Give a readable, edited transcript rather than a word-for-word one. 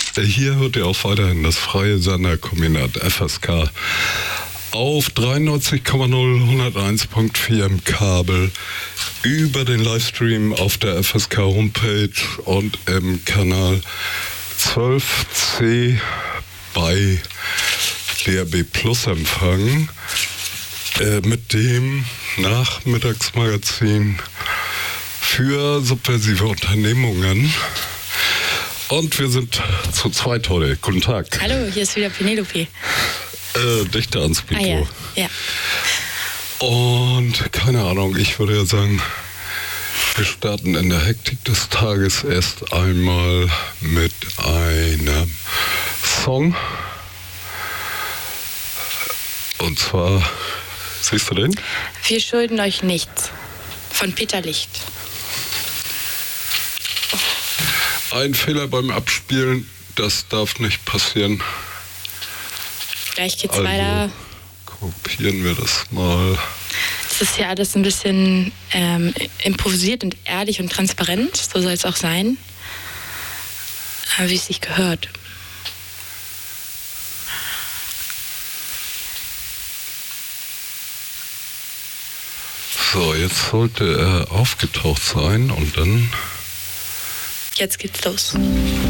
Hier hört ihr auch weiterhin das freie Senderkombinat FSK auf 93,0, 101.4 im Kabel, über den Livestream auf der FSK Homepage und im Kanal 12C bei DRB Plus empfangen, mit dem Nachmittagsmagazin für subversive Unternehmungen. Und wir sind zu zweit heute. Guten Tag. Hallo, hier ist wieder Penelope. Dichter ans Mikro. Ah, ja. Und keine Ahnung, ich würde ja sagen, wir starten in der Hektik des Tages erst einmal mit einem Song. Und zwar, siehst du den? Wir schulden euch nichts. Von Peter Licht. Ein Fehler beim Abspielen, das darf nicht passieren. Gleich geht's weiter. Kopieren wir das mal. Es ist ja alles ein bisschen improvisiert und ehrlich und transparent. So soll es auch sein. Aber wie es sich gehört. So, jetzt sollte er aufgetaucht sein und dann... Jetzt geht's los.